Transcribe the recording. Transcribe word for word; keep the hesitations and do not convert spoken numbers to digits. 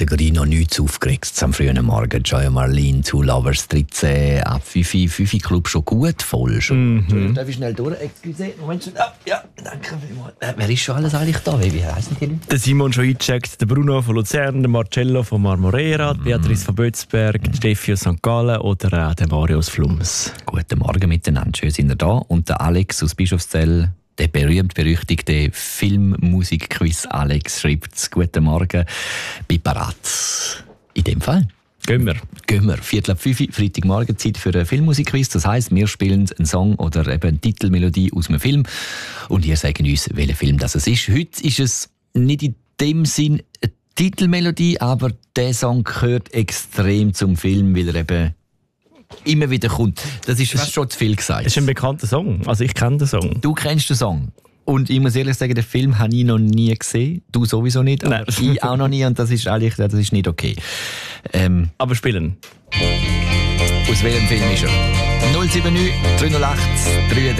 Kategorie noch nichts aufgeregt am frühen Morgen. Joy Marlene, Two Lovers, dreizehn, ab fünf, fünf Club schon gut voll. Schon. Mhm. Darf ich schnell durch? Excuse, Moment schon. Ah, ja, danke vielmals. Äh, wer ist schon alles eigentlich da? Wie heißen die Leute? Der Simon schon eingecheckt, der Bruno von Luzern, der Marcello von Marmorera, die Beatrice von Bötzberg, die Steffi aus Sankt Gallen oder auch der Mario aus Flums. Guten Morgen miteinander, schön sind ihr da. Und der Alex aus Bischofszell, der berühmt-berüchtigte Filmmusik-Quiz Alex, schreibt «Guten Morgen, bin parat». In dem Fall gehen wir. Gehen wir. Viertel ab fünf, Freitagmorgen, Zeit für einen Filmmusik-Quiz. Das heisst, wir spielen einen Song oder eben eine Titelmelodie aus einem Film und ihr sagt uns, welcher Film das ist. Heute ist es nicht in dem Sinn eine Titelmelodie, aber der Song gehört extrem zum Film, weil er eben immer wieder kommt. Das ist fast schon zu viel gesagt. Das ist ein bekannter Song. Also ich kenne den Song. Du kennst den Song. Und ich muss ehrlich sagen, den Film habe ich noch nie gesehen. Du sowieso nicht, aber ich auch noch nie. Und das ist eigentlich das ist nicht okay. Ähm, aber spielen. Aus welchem Film ist er? null sieben neun, drei null acht, drei